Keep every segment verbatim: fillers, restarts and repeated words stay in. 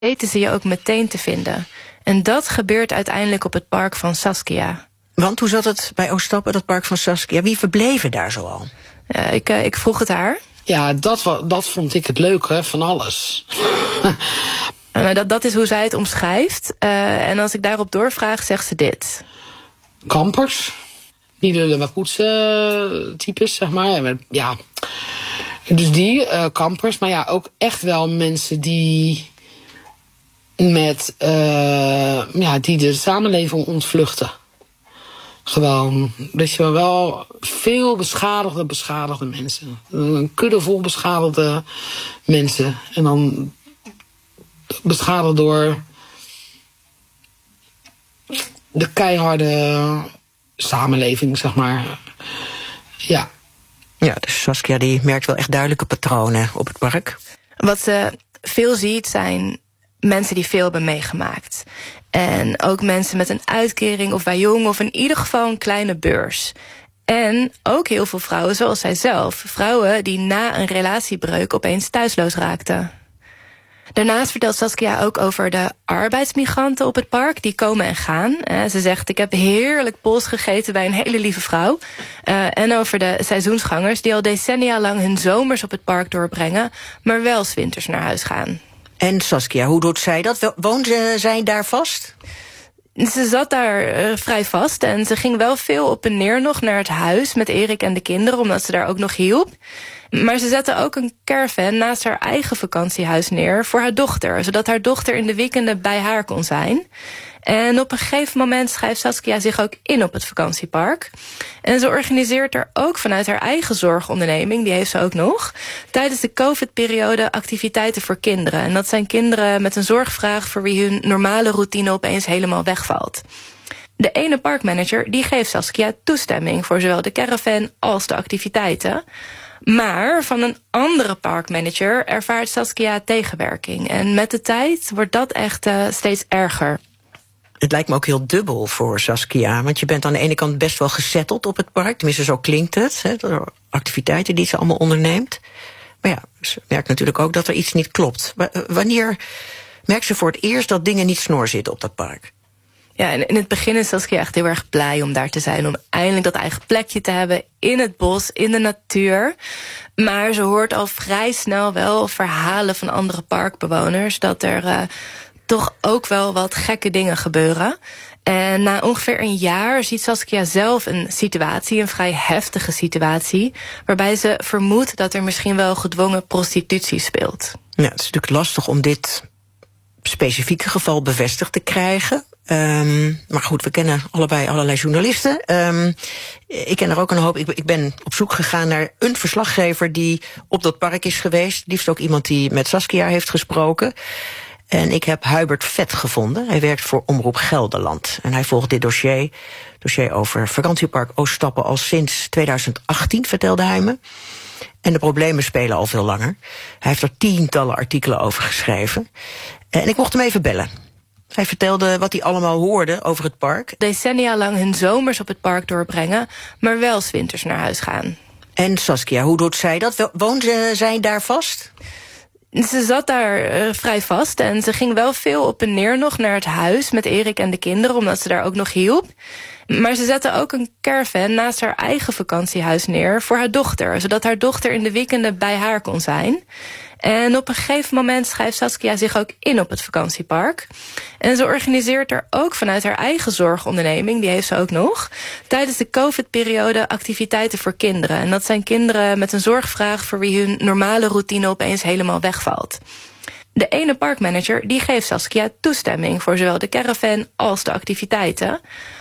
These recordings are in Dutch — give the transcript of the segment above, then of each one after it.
weten ze je ook meteen te vinden. En dat gebeurt uiteindelijk op het park van Saskia. Want hoe zat het bij Ooststappen, dat park van Saskia? Wie verbleven daar zoal? Ja, ik, uh, ik vroeg het haar. Ja, dat, dat vond ik het leuke van alles. uh, dat, dat is hoe zij het omschrijft. Uh, en als ik daarop doorvraag, zegt ze dit. Kampers. Niet de Mapuche types, zeg maar. Ja, dus die uh, kampers. Maar ja, ook echt wel mensen die met uh, ja, die de samenleving ontvluchten. Gewoon, dat je wel veel beschadigde, beschadigde mensen. Een kudde vol beschadigde mensen. En dan beschadigd door de keiharde samenleving, zeg maar. Ja. Ja, dus Saskia die merkt wel echt duidelijke patronen op het park. Wat ze veel ziet zijn mensen die veel hebben meegemaakt. En ook mensen met een uitkering of jong of in ieder geval een kleine beurs. En ook heel veel vrouwen zoals zijzelf. Vrouwen die na een relatiebreuk opeens thuisloos raakten. Daarnaast vertelt Saskia ook over de arbeidsmigranten op het park. Die komen en gaan. Uh, ze zegt, ik heb heerlijk pols gegeten bij een hele lieve vrouw. Uh, en over de seizoensgangers die al decennia lang hun zomers op het park doorbrengen, maar wel 's winters naar huis gaan. En Saskia, hoe doet zij dat? Woont zij daar vast? Ze zat daar uh, vrij vast en ze ging wel veel op en neer nog naar het huis met Erik en de kinderen, omdat ze daar ook nog hielp. Maar ze zette ook een caravan naast haar eigen vakantiehuis neer voor haar dochter, zodat haar dochter in de weekenden bij haar kon zijn. En op een gegeven moment schrijft Saskia zich ook in op het vakantiepark. En ze organiseert er ook vanuit haar eigen zorgonderneming, die heeft ze ook nog, tijdens de COVID-periode activiteiten voor kinderen. En dat zijn kinderen met een zorgvraag voor wie hun normale routine opeens helemaal wegvalt. De ene parkmanager die geeft Saskia toestemming voor zowel de caravan als de activiteiten. Maar van een andere parkmanager ervaart Saskia tegenwerking. En met de tijd wordt dat echt uh, steeds erger. Het lijkt me ook heel dubbel voor Saskia. Want je bent aan de ene kant best wel gezetteld op het park. Tenminste, zo klinkt het. Hè, door activiteiten die ze allemaal onderneemt. Maar ja, ze merkt natuurlijk ook dat er iets niet klopt. Wanneer merkt ze voor het eerst dat dingen niet snor zitten op dat park? Ja, en in het begin is Saskia echt heel erg blij om daar te zijn. Om eindelijk dat eigen plekje te hebben in het bos, in de natuur. Maar ze hoort al vrij snel wel verhalen van andere parkbewoners dat er uh, toch ook wel wat gekke dingen gebeuren. En na ongeveer een jaar ziet Saskia zelf een situatie, een vrij heftige situatie, waarbij ze vermoedt dat er misschien wel gedwongen prostitutie speelt. Ja, het is natuurlijk lastig om dit specifieke geval bevestigd te krijgen. Um, maar goed, we kennen allebei allerlei journalisten. Um, ik ken er ook een hoop. Ik, ik ben op zoek gegaan naar een verslaggever die op dat park is geweest. Liefst ook iemand die met Saskia heeft gesproken. En ik heb Hubert Vet gevonden. Hij werkt voor Omroep Gelderland. En hij volgt dit dossier, dossier over vakantiepark Ooststappen al sinds tweeduizend achttien, vertelde hij me. En de problemen spelen al veel langer. Hij heeft er tientallen artikelen over geschreven. En ik mocht hem even bellen. Hij vertelde wat hij allemaal hoorde over het park. Decennia lang hun zomers op het park doorbrengen, maar wel 's winters naar huis gaan. En Saskia, hoe doet zij dat? Woont zij daar vast? Ze zat daar uh, vrij vast en ze ging wel veel op en neer nog naar het huis met Erik en de kinderen, omdat ze daar ook nog hielp. Maar ze zette ook een caravan naast haar eigen vakantiehuis neer voor haar dochter, zodat haar dochter in de weekenden bij haar kon zijn. En op een gegeven moment schrijft Saskia zich ook in op het vakantiepark. En ze organiseert er ook vanuit haar eigen zorgonderneming, die heeft ze ook nog, tijdens de COVID-periode activiteiten voor kinderen. En dat zijn kinderen met een zorgvraag voor wie hun normale routine opeens helemaal wegvalt. De ene parkmanager die geeft Saskia toestemming voor zowel de caravan als de activiteiten.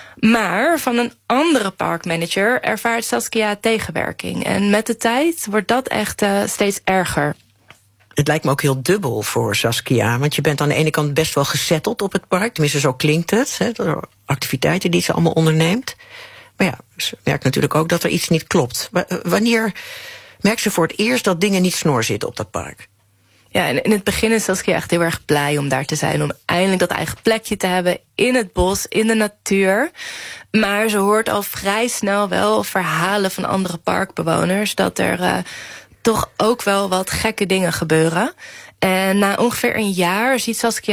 Maar van een andere parkmanager ervaart Saskia tegenwerking. En met de tijd wordt dat echt uh, steeds erger. Het lijkt me ook heel dubbel voor Saskia. Want je bent aan de ene kant best wel gezetteld op het park. Tenminste, zo klinkt het. Hè, door activiteiten die ze allemaal onderneemt. Maar ja, ze merkt natuurlijk ook dat er iets niet klopt. Wanneer merkt ze voor het eerst dat dingen niet snor zitten op dat park? Ja, en in het begin is Saskia echt heel erg blij om daar te zijn. Om eindelijk dat eigen plekje te hebben in het bos, in de natuur. Maar ze hoort al vrij snel wel verhalen van andere parkbewoners dat er uh, toch ook wel wat gekke dingen gebeuren. En na ongeveer een jaar ziet Saskia